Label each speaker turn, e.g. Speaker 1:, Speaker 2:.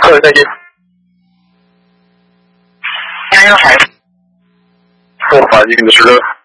Speaker 1: 再见。加油，孩子。做法一定的是的。